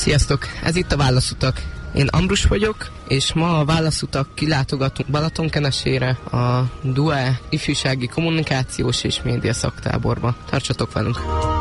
Sziasztok! Ez itt a Válaszutak. Én Ambrus vagyok, és ma a Válaszutak kilátogatunk Balatonkenesére a DUE ifjúsági kommunikációs és média szaktáborba. Tartsatok velünk!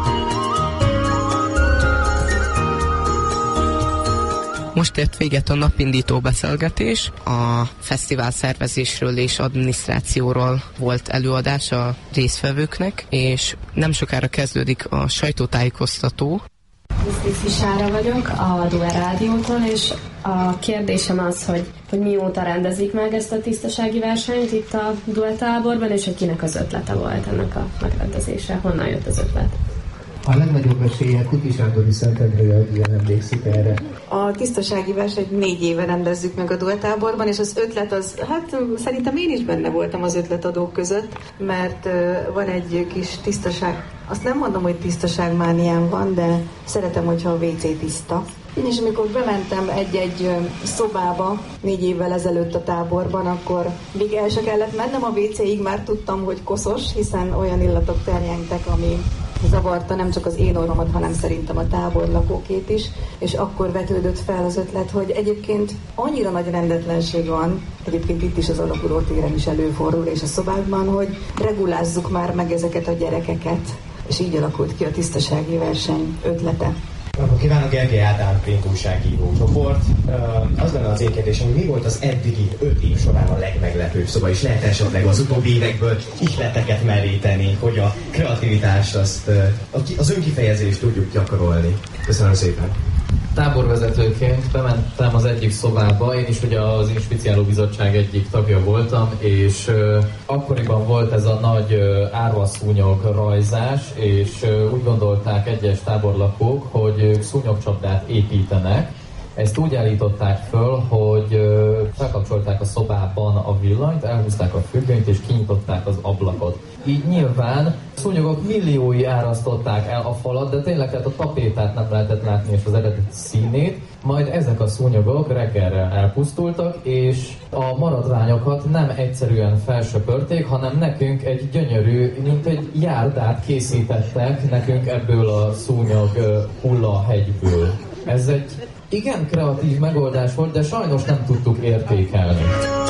Most ért véget a napindító beszélgetés. A fesztivál szervezésről és adminisztrációról volt előadás a résztvevőknek, és nem sokára kezdődik a sajtótájékoztató. Bisztricki Sára vagyok a DUE Rádiótól, és a kérdésem az, hogy mióta rendezik meg ezt a tisztasági versenyt itt a DUE táborban, és hogy kinek az ötlete volt ennek a megrendezése, honnan jött az ötlet? A legnagyobb esélye Kuti Sándor Szentendrei, ilyen emlékszik erre. A tisztasági versenyt 4 éve rendezzük meg a DUE táborban, és az ötlet az, szerintem én is benne voltam az ötletadók között, mert van egy kis tisztaság, azt nem mondom, hogy tisztaságmániám van, de szeretem, hogyha a WC tiszta. És amikor bementem egy szobába 4 évvel ezelőtt a táborban, akkor még el se kellett mennem a WC-ig, már tudtam, hogy koszos, hiszen olyan illatok terjengtek, ami zavarta nem csak az én orromat, hanem szerintem a tábor lakókét is, és akkor vetődött fel az ötlet, hogy egyébként annyira nagy rendetlenség van, egyébként itt is az alakuló téren is előfordul, és a szobákban, hogy regulázzuk már meg ezeket a gyerekeket, és így alakult ki a tisztasági verseny ötlete. Akkor kívánok, Gergely Ádám, Print újságíró csoport. Az lenne az én kérdésem, hogy mi volt az eddigi 5 év során a legmeglepőbb, szóval is lehet esetleg az utóbbi évekből ihleteket meríteni, hogy a kreativitást, az önkifejezést tudjuk gyakorolni. Köszönöm szépen. Táborvezetőként bementem az egyik szobába, én is ugye az Inspiciáló Bizottság egyik tagja voltam, és akkoriban volt ez a nagy árvaszúnyog rajzás, és úgy gondolták egyes táborlakók, hogy szúnyogcsapdát építenek. Ezt úgy állították föl, hogy felkapcsolták a szobában a villanyt, elhúzták a függönyt és kinyitották az ablakot. Így nyilván szúnyogok milliói árasztották el a falat, de tényleg tehát a tapétát nem lehetett látni és az eredeti színét. Majd ezek a szúnyogok reggelre elpusztultak, és a maradványokat nem egyszerűen felsöpörték, hanem nekünk egy gyönyörű, mint egy járdát készítettek nekünk ebből a szúnyog hullahegyből. Ez egy igen kreatív megoldás volt, de sajnos nem tudtuk értékelni.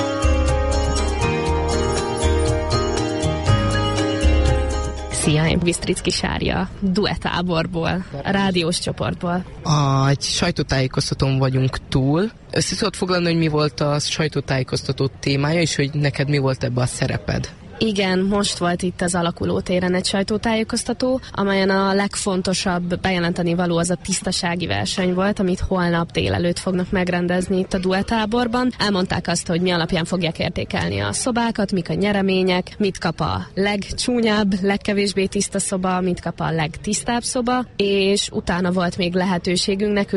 Szia, én Bisztricki Sária, DUE táborból, a rádiós csoportból. Egy sajtótájékoztatón vagyunk túl. Össze tudod foglalni, hogy mi volt a sajtótájékoztató témája, és hogy neked mi volt ebbe a szereped? Igen, most volt itt az alakuló téren egy sajtótájékoztató, amelyen a legfontosabb bejelenteni való az a tisztasági verseny volt, amit holnap délelőtt fognak megrendezni itt a DUE táborban. Elmondták azt, hogy mi alapján fogják értékelni a szobákat, mik a nyeremények, mit kap a legcsúnyább, legkevésbé tiszta szoba, mit kap a legtisztább szoba, és utána volt még lehetőségünk nekünk